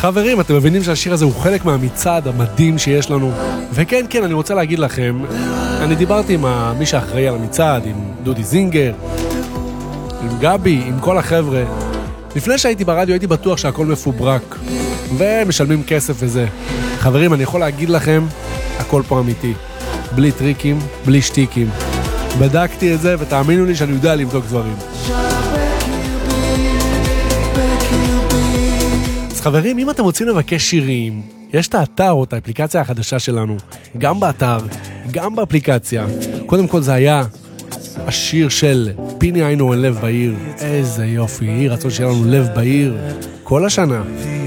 חברים, אתם מבינים שהשיר הזה הוא חלק מהמצעד המדהים שיש לנו. וכן, כן, אני רוצה להגיד לכם, אני דיברתי עם מי שאחראי על המצעד, עם דודי זינגר, עם גבי, עם כל החבר'ה. לפני שהייתי ברדיו הייתי בטוח שהכל מפוברק, ומשלמים כסף וזה. חברים, אני יכול להגיד לכם, הכל פה אמיתי. בלי טריקים, בלי שטיקים. בדקתי את זה, ותאמינו לי שאני יודע לבדוק דברים. אז חברים, אם אתם רוצים לבקש שירים, יש את האתר או את האפליקציה החדשה שלנו. גם באתר, גם באפליקציה. קודם כל זה היה השיר של פיני היינו אין לב בעיר. איזה יופי, יהי רצון שיהיה לנו לב בעיר כל השנה.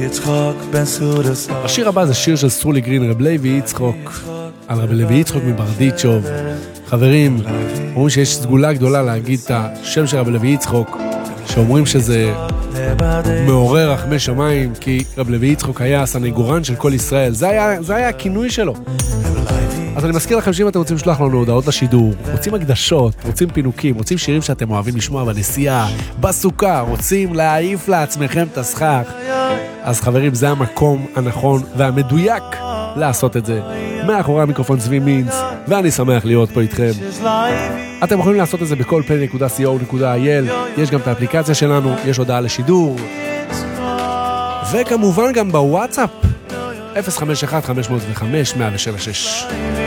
השיר הבא זה שיר של סרולי גרין, רב לוי יצחוק, על רב לוי יצחוק מברדיצ'וב. חברים, אומרים שיש סגולה גדולה להגיד את השם של רב לוי יצחוק, שאומרים שזה מעורר רחמי שמיים, כי רב לוי יצחוק היה הסנגורן של כל ישראל. זה היה הכינוי שלו. אז אני מזכיר לכם שאם אתם רוצים לשלוח לנו הודעות לשידור, רוצים הקדשות, רוצים פינוקים, רוצים שירים שאתם אוהבים לשמוע בנסיעה, בסוכה, רוצים להעיף לעצמכם את הסכך, אז חברים, זה המקום הנכון והמדויק לעשות את זה. מאחורי המיקרופון צבי מינץ, ואני שמח להיות פה איתכם. אתם יכולים לעשות את זה בכל play.co.il, יש גם את האפליקציה שלנו, יש הודעה לשידור, וכמובן גם בוואטסאפ 051-505-176.